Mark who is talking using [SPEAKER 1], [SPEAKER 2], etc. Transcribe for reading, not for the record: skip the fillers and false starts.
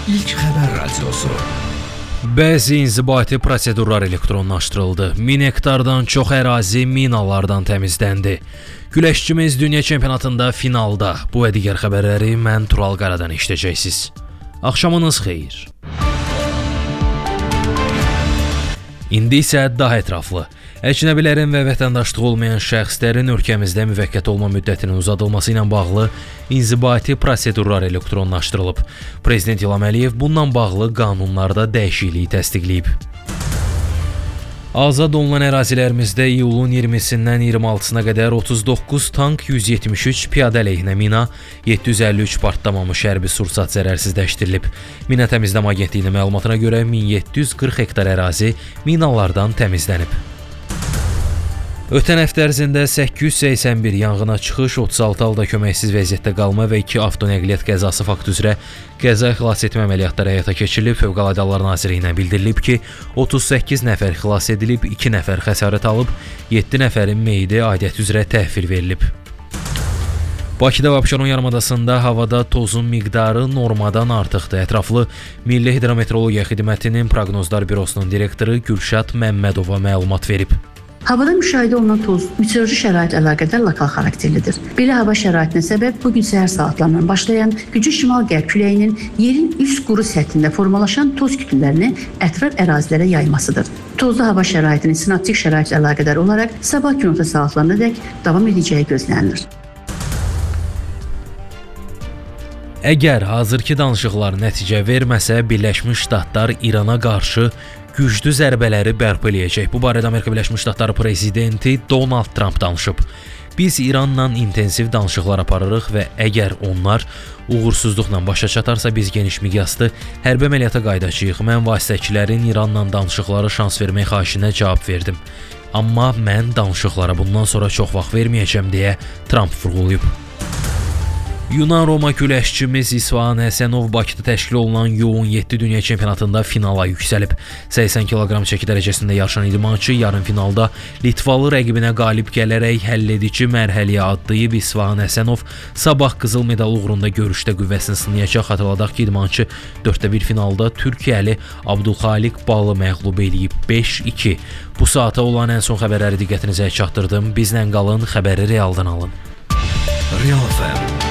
[SPEAKER 1] İlk xəbər radiosu.
[SPEAKER 2] Bəzi inzibati prosedurlar elektronlaşdırıldı. 1000 hektardan çox ərazi minalardan təmizləndi. Güləşçimiz dünya çempionatında finalda. Bu və digər xəbərləri mən Tural Qaradan eşidəcəksiniz. Axşamınız xeyir. İndi isə daha ətraflı. Əcnəbilərin və vətəndaşlığı olmayan şəxslərin ölkəmizdə müvəqqəti olma müddətinin uzadılması ilə bağlı inzibati prosedurlar elektronlaşdırılıb. Prezident İlham Əliyev bununla bağlı qanunlarda dəyişikliyi təsdiqləyib. Azad olunan ərazilərimizdə iyulun 20-sindən 26-sına qədər 39 tank, 173 piyadə əleyhinə mina, 753 partlamamış hərbi sursat zərərsizləşdirilib. Mina Təmizləmə Agentliyinin məlumatına görə 1740 hektar ərazi minalardan təmizlənib. Ötən həftə ərzində 881 yanğına çıxış, 36 halda köməksiz vəziyyətdə qalma və 2 avtonəqliyyat qəzası faktı üzrə qəza xilas etmə əməliyyatları həyata keçirilib. Fövqəladə Hallar Nazirliyindən bildirilib ki, 38 nəfər xilas edilib, 2 nəfər xəsarət alıb, 7 nəfərin meyidi aidiyyəti üzrə təhvil verilib. Bakıda və Abşeron yarımadasında havada tozun miqdarı normadan artıqdır. Ətraflı Milli Hidrometeorologiya Xidmətinin Proqnozlar Bürosunun direktoru Gülşad Məmmədova məlumat verib.
[SPEAKER 3] Havada müşahidə olunan toz meteoroloji şərait əlaqədar lokal xarakterlidir. Belə hava şəraitinə səbəb bugün səhər saatlarından başlayan güclü şimal-qərb küləyinin yerin üst quru səthində formalaşan toz kütlələrini ətraf ərazilərə yaymasıdır. Tozlu hava şəraitinin sinoptik şəraitlə əlaqədar olaraq sabah günorta saatlarınadək davam edəcəyi gözlənilir.
[SPEAKER 2] Əgər hazırki danışıqlar nəticə verməsə, Birləşmiş Ştatlar İrana qarşı güclü zərbələri bərpa eləyəcək. Bu barədə Amerika Birləşmiş Ştatları prezidenti Donald Trump danışıb. Biz İranla intensiv danışıqlar aparırıq və əgər onlar uğursuzluqla başa çatarsa biz geniş miqyaslı hərbi əməliyyata qayıdacağıq. Mən vasitəçilərin İranla danışıqlara şans vermək xahişinə cavab verdim. Amma mən danışıqlara bundan sonra çox vaxt verməyəcəm deyə Trump vurğulayıb. Yunan-Roma güləşçimiz İsfahan Həsənov Bakıda təşkil olunan U17 dünya çempionatında finala yüksəlib. 80 kq çəki dərəcəsində yarışan idmançı yarım finalda Litvalı rəqibinə qalib gələrək həlledici mərhələyə adlayıb. İsfahan Həsənov sabah qızıl medal uğrunda görüşdə qüvvəsini sınayacaq. Xatırladaq ki, idmançı 4-1 finalda Türkiyəli Abdulxaliq Balı məğlub eləyib 5-2. Bu saata olan ən son xəbərləri diqqətinizə çatdırdım. Bizlə qalın, xəbəri realdan alın.
[SPEAKER 1] Real FM